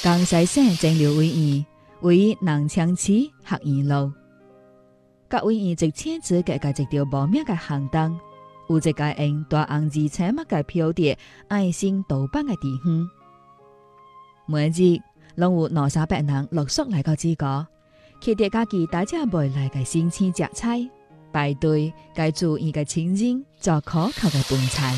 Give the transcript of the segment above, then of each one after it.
江西省政療委員位於南昌市學園路。各委員直簽字嘅一條無名嘅行動，有一個用大紅字寫乜嘅標誌愛心導板嘅地方。每日攏有200-300人陸續來到這個，佢哋家己大家未來嘅新鮮食材，排隊該注意嘅親人做可口嘅飯菜。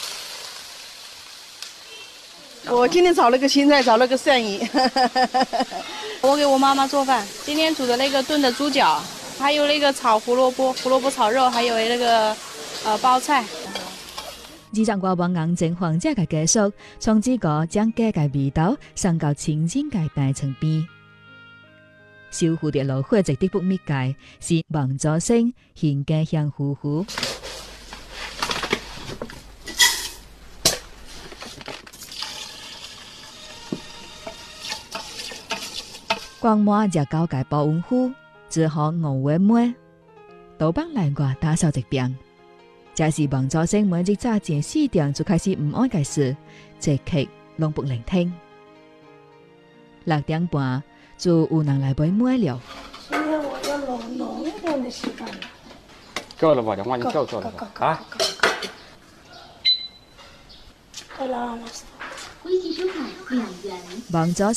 我今天炒了個青菜，炒了個鱔魚。 我給我媽媽做飯，今天煮的那個燉的豬腳，還有那個炒胡蘿蔔炒肉，還有那個包菜。 自從我往眼睛黃者嘅結束，從這個將家嘅味道送到親人嘅病床邊。小蝴蝶老伙食的不滅界是王祖星獻家鄉夫婦。光摸就交界保溫壺，只好5月末倒幫來我打掃一遍。這是王祖星每日早前4點就開始唔安嘅事，這刻攏不聆聽。6點半就有人來買麥了。 今天我要濃一點的稀飯。 夠了吧？兩碗就夠了吧？啊？ 夠啦， 王祖